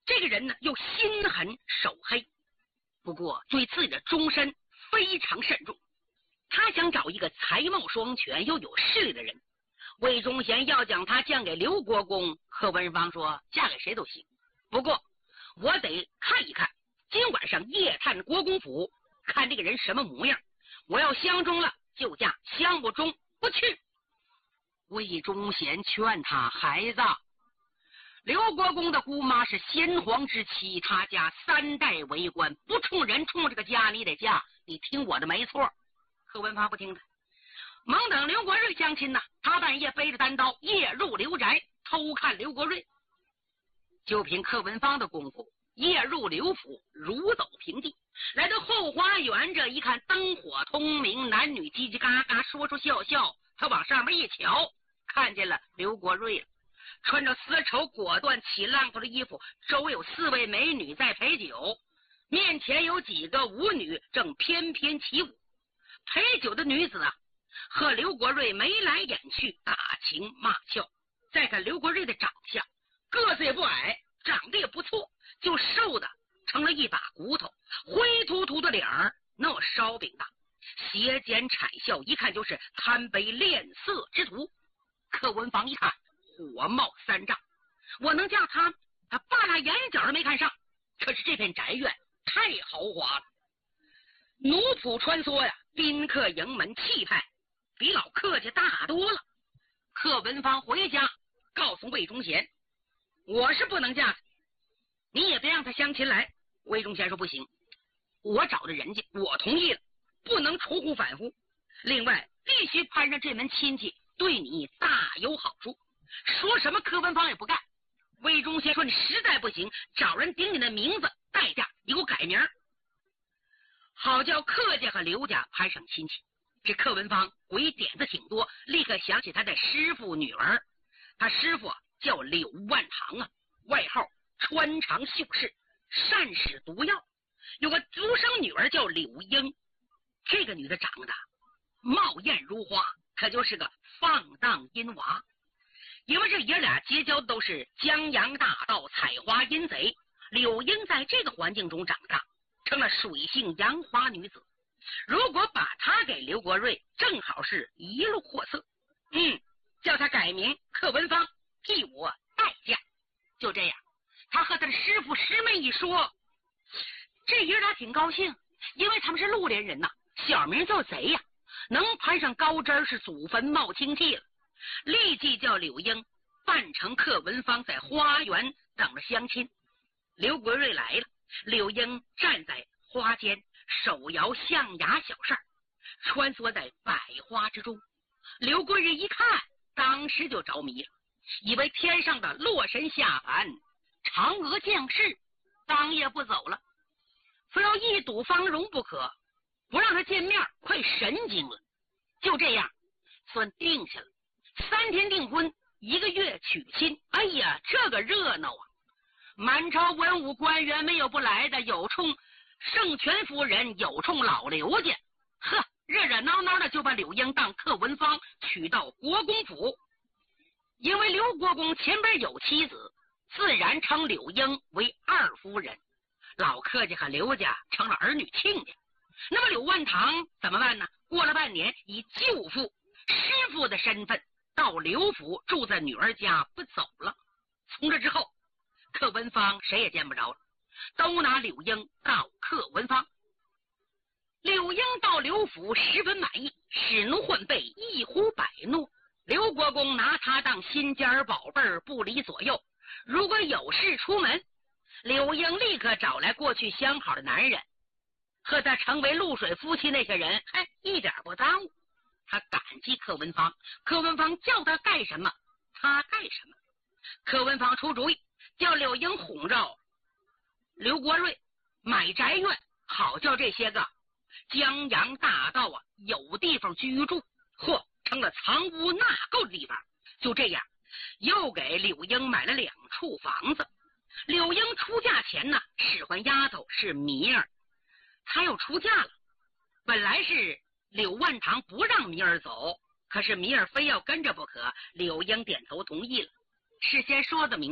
这个人呢又心狠手黑，不过对自己的终身非常慎重。他想找一个才貌双全又有势力的人。魏忠贤要将他降给刘国公，贺文芳说嫁给谁都行，不过我得看一看，今晚上夜探国公府，看这个人什么模样，我要相中了就嫁，相不中不去。魏忠贤劝他，孩子，刘国公的姑妈是先皇之妻，他家3代为官，不冲人冲这个家你得嫁，你听我的没错。贺文芳不听他，猛等刘国瑞相亲呢，他半夜背着单刀夜入刘宅偷看刘国瑞。就凭贺文芳的功夫，夜入刘府如走平地，来到后花园，这一看灯火通明，男女叽叽嘎嘎说说笑笑，他往上面一瞧，看见了刘国瑞了，穿着丝绸裹缎起浪头的衣服，周围有4位美女在陪酒，面前有几个舞女正翩翩起舞。陪酒的女子啊，和刘国瑞眉来眼去，打情骂俏。再看刘国瑞的长相，个子也不矮，长得也不错，就瘦的成了一把骨头，灰秃秃的脸儿能有烧饼大，斜肩谄笑，一看就是贪杯恋色之徒。贺文芳一看火冒3丈，我能嫁他？他半拉眼角都没看上。可是这片宅院太豪华了，奴仆穿梭呀，宾客迎门，气派比老客家大多了。贺文芳回家告诉魏忠贤，我是不能嫁他，你也别让他相亲来。魏忠贤说不行，我找的人家，我同意了，不能出乎反复，另外必须攀上这门亲戚，对你大有好处。说什么柯文芳也不干。魏忠贤说你实在不行，找人顶你的名字，代价你给我改名，好叫客家和刘家攀上亲戚。这柯文芳鬼点子挺多，立刻想起他的师傅女儿，他师傅叫柳万堂啊，外号穿肠秀士，善使毒药，有个独生女儿叫柳英。这个女的长得貌艳如花，可就是个放荡阴娃。因为这爷俩结交的都是江洋大盗、采花阴贼，柳英在这个环境中长大，成了水性杨花女子。如果把她给刘国瑞，正好是一路货色。叫他改名柯文芳，替我代嫁。就这样，他和他的师傅师妹一说，这爷俩挺高兴，因为他们是绿林人呐，小名叫贼呀，能攀上高枝是祖坟冒清气了。立即叫柳英扮成柯文芳，在花园等着相亲。刘国瑞来了，柳英站在花间，手摇象牙小扇，穿梭在百花之中。刘国瑞一看，当时就着迷了，以为天上的洛神下凡，嫦娥降世，当夜不走了，非要一睹芳容不可，不让他见面，快神经了。就这样算定下了，3天订婚，1个月娶亲。哎呀，这个热闹啊！满朝文武官员没有不来的，有冲圣权夫人，有冲老刘家，呵，热热闹闹的就把柳英当柯文芳娶到国公府。因为刘国公前边有妻子，自然称柳英为二夫人，老客家和刘家成了儿女亲家。那么柳万堂怎么办呢？过了半年，以舅父师傅的身份到刘府住在女儿家不走了。从这之后，柯文芳谁也见不着了，都拿柳英告柯文芳。柳英到刘府十分满意，使奴换备，一呼百诺。刘国公拿他当心尖宝贝儿，不离左右。如果有事出门，柳英立刻找来过去相好的男人，和他成为露水夫妻那些人，一点不耽误。他感激柯文芳，柯文芳叫他干什么他干什么。柯文芳出主意，叫柳英哄着刘国瑞买宅院，好叫这些个江洋大盗啊有地方居住，成了藏污纳垢的地方。就这样，又给柳英买了2处房子。柳英出嫁前呢，使唤丫头是米儿，她又出嫁了。本来是柳万堂不让米儿走，可是米儿非要跟着不可，柳英点头同意了。事先说的明白，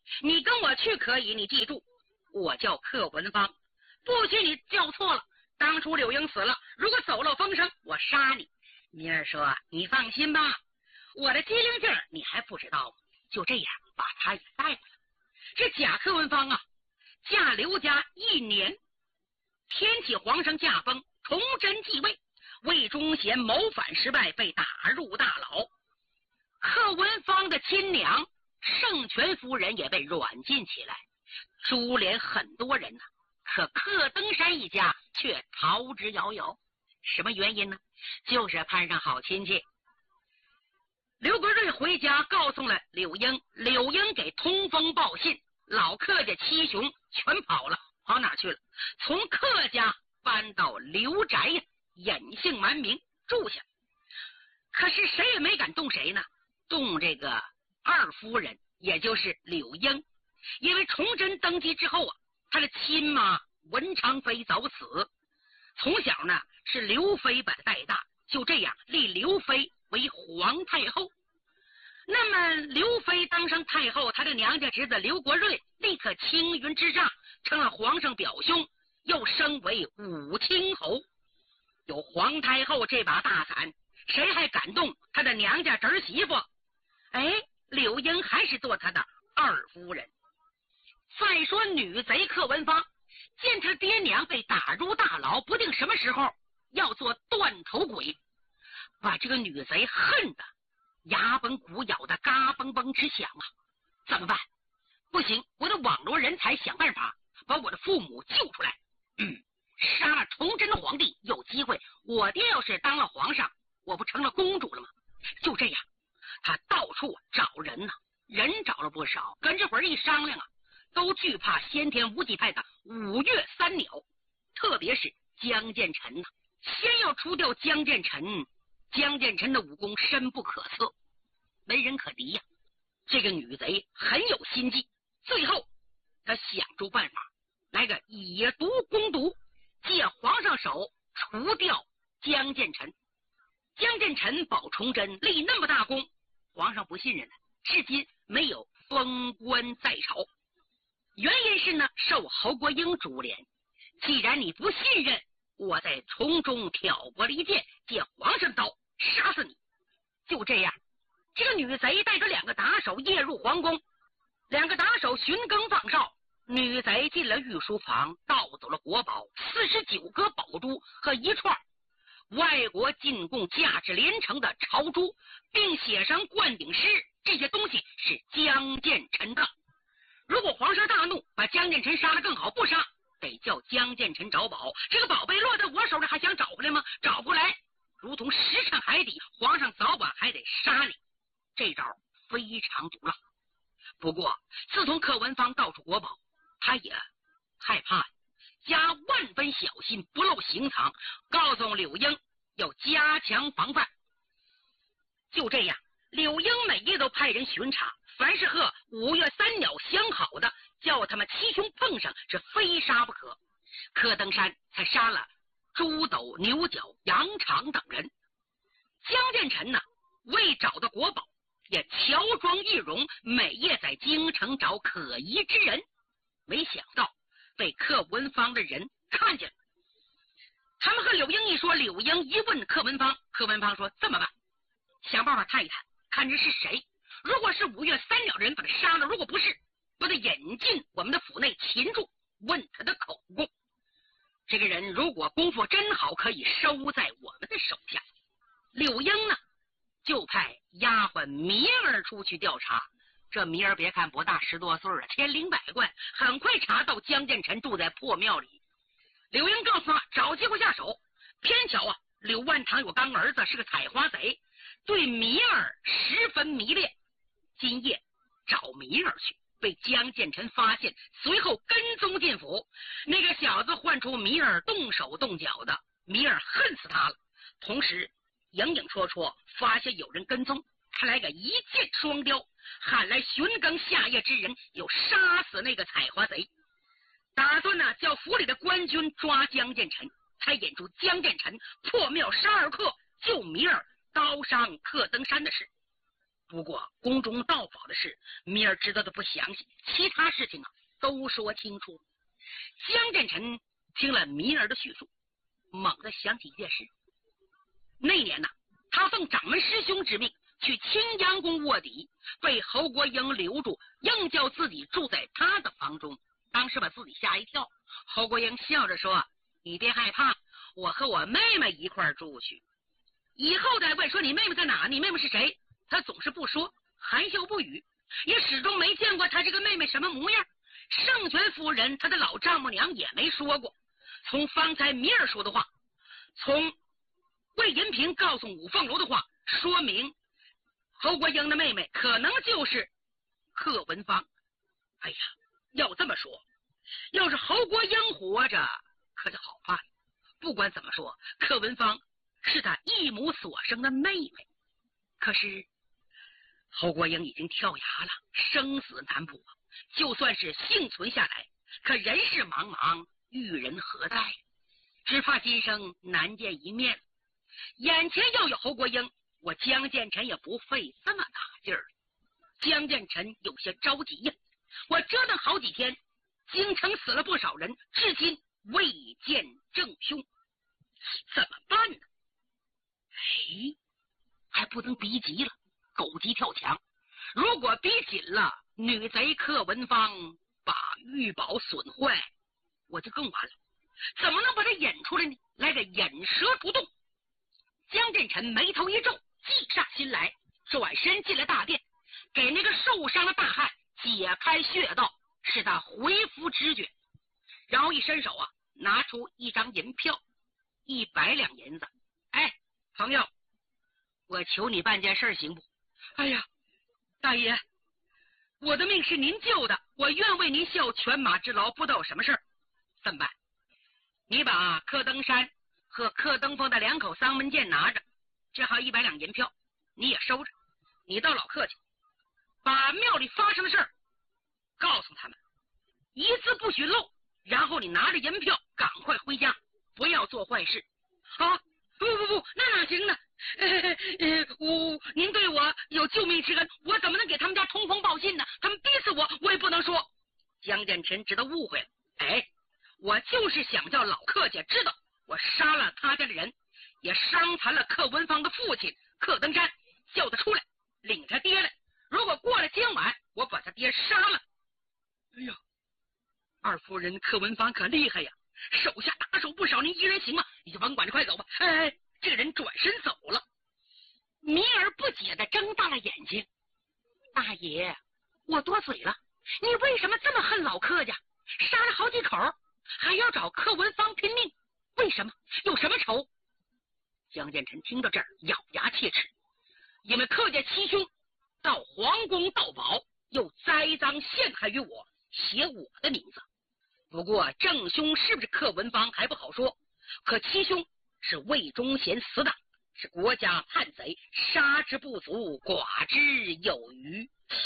你跟我去可以，你记住，我叫柯文芳，不许你叫错了。当初柳英死了，如果走漏风声，我杀你。米儿说：“你放心吧，我的机灵劲儿你还不知道吗？”就这样把他也带来了。这贾柯文芳啊，嫁刘家1年，天启皇上驾崩，崇祯继位，魏忠贤谋反失败，被打入大牢。柯文芳的亲娘盛全夫人也被软禁起来，株连很多人呢。可柯登山一家却逃之夭夭，什么原因呢？就是攀上好亲戚。刘国瑞回家告诉了柳英，柳英给通风报信，老柯家7雄全跑了，跑哪去了？从柯家搬到刘宅呀，隐姓埋名住下。可是谁也没敢动谁呢？动这个二夫人，也就是柳英。因为崇祯登基之后啊，他的亲妈文昌妃早死，从小呢是刘妃把他带大，就这样立刘妃为皇太后。那么刘妃当上太后，他的娘家侄子刘国瑞立刻青云之上，成了皇上表兄，又升为武清侯。有皇太后这把大伞，谁还敢动他的娘家侄媳妇？柳英还是做他的二夫人。再说女贼柯文芳，见他爹娘被打入大牢，不定什么时候要做断头鬼，把这个女贼恨得牙崩骨咬的嘎嘣嘣直响啊！怎么办？不行，我得网罗人才，想办法把我的父母救出来。杀了崇祯皇帝有机会，我爹要是当了皇上，我不成了公主了吗？就这样，他到处找人呢，人找了不少，跟这会儿一商量啊，都惧怕先天无忌派的5岳3鸟，特别是江建成呢。先要除掉江建成，江建成的武功深不可测，没人可敌呀。这个女贼很有心计，最后他想出办法，来个以毒攻毒，借皇上手除掉江建成。江建成保崇祯立那么大功，皇上不信任他，至今没有封官在朝。原因是呢，受侯国英株连。既然你不信任，我在从中挑拨离间，借皇上刀杀死你。就这样，这个女贼带着2个打手夜入皇宫，2个打手巡更放哨。女贼进了御书房，盗走了国宝49颗宝珠和1串外国进贡价值连城的朝珠，并写上灌顶诗，这些东西是江建成的。如果皇上大怒，把江建成杀了更好，不杀得叫江建成找宝。这个宝贝落在我手里，还想找回来吗？找不来，如同石沉海底，皇上早晚还得杀你。这招非常毒辣。不过自从柯文芳盗出国宝，他也害怕，加万分小心，不露行藏，告诉柳英要加强防范。就这样，柳英每夜都派人巡查，凡是和5岳3鸟相好的，叫他们7雄碰上，是非杀不可。柯登山才杀了朱斗、牛角、杨长等人。江建成呢，为找到国宝，也乔装易容，每夜在京城找可疑之人。没想到被柯文芳的人看见了。他们和柳英一说，柳英一问柯文芳，柯文芳说：“这么办，想办法探一探，看这是谁。如果是5岳3鸟人，把他杀了；如果不是，把他引进我们的府内擒住，问他的口供。这个人如果功夫真好，可以收在我们的手下。”柳英呢，就派丫鬟米儿出去调查。这米儿别看不大，10多岁了，千灵百怪，很快查到江建成住在破庙里。柳英告诉他找机会下手，偏巧啊，柳万堂有干儿子是个采花贼，对米儿十分迷恋。今夜找米儿去，被江建成发现，随后跟踪进府。那个小子唤出米儿动手动脚的，米儿恨死他了。同时影影绰绰发现有人跟踪，他来个一箭双雕，喊来巡更下夜之人，又杀死那个采花贼。打算呢叫府里的官军抓江建成，才引出江建成破庙杀2客，救米儿刀伤柯登山的事。 不过宫中盗宝的事，米儿知道的不详细，其他事情都说清楚。江振臣听了米儿的叙述，猛地想起一件事。那年他奉掌门师兄之命去青阳宫卧底，被侯国英留住，硬叫自己住在他的房中，当时把自己吓一跳。侯国英笑着说：“你别害怕，我和我妹妹一块住去。以后再问说你妹妹在哪，你妹妹是谁，他总是不说，含笑不语，也始终没见过他这个妹妹什么模样。圣权夫人他的老丈母娘也没说过。从方才米尔说的话，从魏银平告诉五凤楼的话，说明侯国英的妹妹可能就是贺文芳。哎呀，要这么说，要是侯国英活着可就好办了。不管怎么说，贺文芳是他异母所生的妹妹，可是侯国英已经跳崖了，生死难卜，就算是幸存下来，可人世茫茫，遇人何在？只怕今生难见一面。眼前要有侯国英，我江建成也不费这么大劲儿。江建成有些着急呀，我折腾好几天，京城死了不少人，至今未见正凶，怎么办呢？还不能逼急了，狗急跳墙。如果逼紧了，女贼柯文芳把玉宝损坏，我就更完了。怎么能把他引出来呢？来个引蛇出洞。江振臣眉头一皱，计下心来，转身进了大殿，给那个受伤的大汉解开穴道，使他恢复知觉，然后一伸手拿出一张银票，100两银子。哎，朋友，我求你办件事行不？哎呀，大爷，我的命是您救的，我愿为您效犬马之劳，不知道有什么事儿。这么办？你把柯登山和柯登峰的2口丧门剑拿着，这还100两银票你也收着。你到老客去，把庙里发生的事儿告诉他们，一字不许漏。然后你拿着银票赶快回家，不要做坏事啊！不，那哪行呢？您对我有救命之恩，我怎么能给他们家通风报信呢？他们逼死我，我也不能说。江建臣知道误会了，我就是想叫老客家知道，我杀了他家的人，也伤残了柯文芳的父亲柯登山，叫他出来领他爹来。如果过了今晚，我把他爹杀了。哎呀，二夫人柯文芳可厉害呀，手下打手不少，您一人行吗？你就甭管着，快走吧。这个人转身走了。米尔不解地睁大了眼睛，大爷，我多嘴了，你为什么这么恨老客家？杀了好几口，还要找柯文芳拼命，为什么？有什么仇？江建臣听到这儿咬牙切齿，因为客家七兄到皇宫盗宝，又栽赃陷害于我，写我的名字。不过正凶是不是柯文芳还不好说，可七兄是魏忠贤死党，是国家叛贼，杀之不足，剐之有余。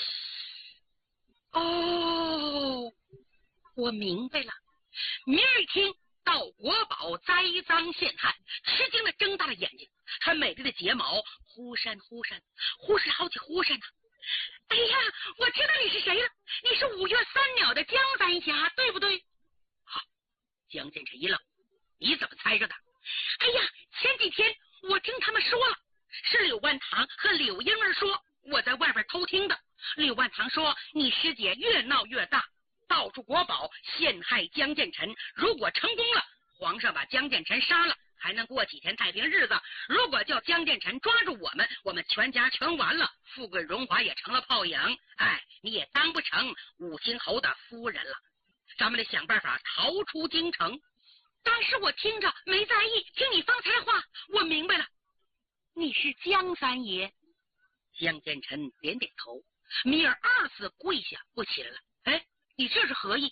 哦，我明白了。明儿一听到国宝栽赃陷害，吃惊的睁大了眼睛，他美丽的睫毛忽闪忽闪，忽是好几忽闪呢。哎呀，我知道你是谁了，你是5月3鸟的江三侠，对不对？好，江建成一愣，你怎么猜着的？哎呀，前几天我听他们说了，是柳万堂和柳英儿说我在外边偷听的。柳万堂说你师姐越闹越大，盗出国宝，陷害江建成，如果成功了，皇上把江建成杀了，还能过几天太平日子。如果叫江建成抓住我们全家全完了，富贵荣华也成了泡影。你也当不成五星侯的夫人了。咱们得想办法逃出京城。但是我听着没在意，听你方才的话，我明白了，你是江三爷。江建成点点头，米尔2次跪下不起来了。你这是何意？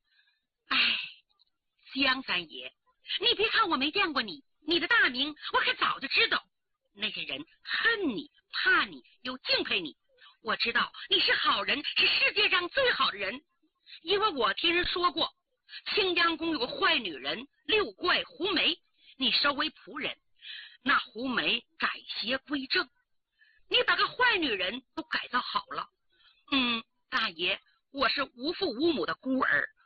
江三爷，你别看我没见过你，你的大名我可早就知道。那些人恨你、怕你，又敬佩你。我知道你是好人，是世界上最好的人，因为我听人说过，青阳宫有个坏女人6怪胡梅，你收为仆人。那胡梅改邪归正， 你把个坏女人都改造好了。大爷，我是无父无母的孤儿，